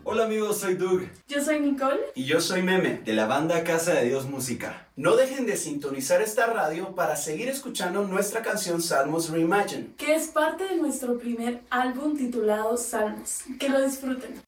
Hola amigos, soy Doug. Yo soy Nicole. Y yo soy Meme, de la banda Casa de Dios Música. No dejen de sintonizar esta radio para seguir escuchando nuestra canción Salmos Reimagined, que es parte de nuestro primer álbum titulado Salmos. Que lo disfruten.